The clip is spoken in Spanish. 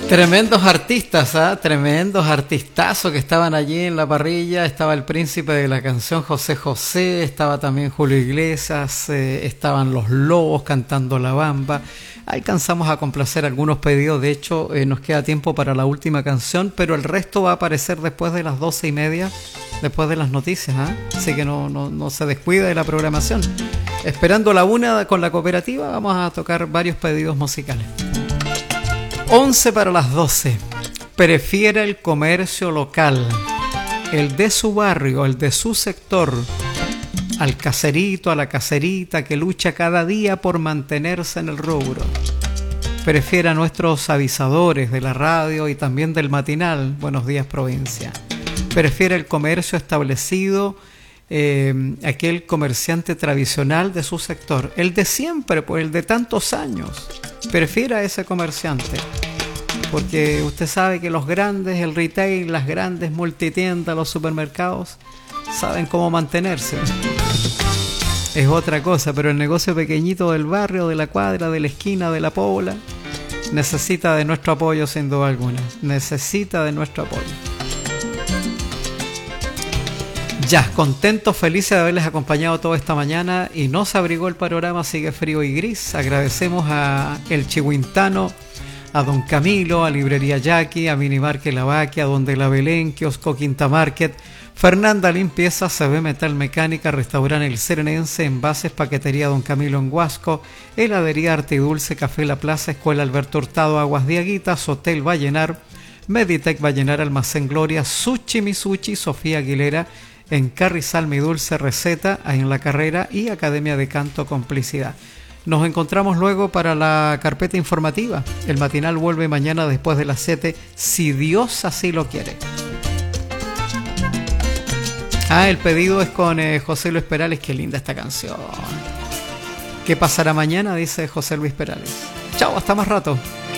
Tremendos artistas, tremendos artistazos que estaban allí en la parrilla. Estaba el príncipe de la canción José José, estaba también Julio Iglesias, estaban los Lobos cantando La Bamba. Alcanzamos a complacer algunos pedidos, de hecho nos queda tiempo para la última canción, pero el resto va a aparecer después de las 12:30, después de las noticias, así que no se descuida de la programación. Esperando la una con la cooperativa, vamos a tocar varios pedidos musicales. 11 para las 12. Prefiere el comercio local, el de su barrio, el de su sector, al caserito, a la caserita que lucha cada día por mantenerse en el rubro. Prefiere a nuestros avisadores de la radio y también del matinal Buenos Días Provincia. Prefiere el comercio establecido, aquel comerciante tradicional de su sector, el de siempre, pues el de tantos años. Prefiere a ese comerciante, porque usted sabe que los grandes, el retail, las grandes multitiendas, los supermercados, saben cómo mantenerse. Es otra cosa, pero el negocio pequeñito del barrio, de la cuadra, de la esquina, de la pobla, necesita de nuestro apoyo sin duda alguna. Necesita de nuestro apoyo. Ya, contentos, felices de haberles acompañado toda esta mañana y no se abrigó el panorama, sigue frío y gris. Agradecemos a El Chihuintano, a Don Camilo, a Librería Yaqui, a Minimarket La Vaquia, a Donde la Belén, Kiosco Quinta Market, Fernanda Limpieza, CB Metal Mecánica, Restaurante El Serenense, Envases Paquetería Don Camilo en Huasco, Heladería Arte y Dulce, Café La Plaza, Escuela Alberto Hurtado, Aguas de Aguitas, Hotel Vallenar, Meditec Vallenar, Almacén Gloria, Sushi Misuchi, Sofía Aguilera, en Carrizal Mi Dulce Receta, en La Carrera y Academia de Canto Complicidad. Nos encontramos luego para la carpeta informativa. El matinal vuelve mañana después de las 7, si Dios así lo quiere. El pedido es con José Luis Perales. Qué linda esta canción. ¿Qué pasará mañana? Dice José Luis Perales. Chao, hasta más rato.